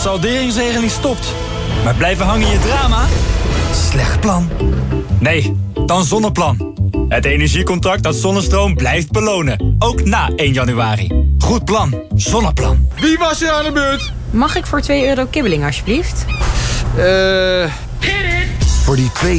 salderingsregeling stopt. Maar blijven hangen in je drama? Slecht plan. Nee, dan Zonneplan. Het energiecontract dat Zonnestroom blijft belonen. Ook na 1 januari. Goed plan. Zonneplan. Wie was er aan de beurt? Mag ik voor €2 kibbeling alsjeblieft? Voor die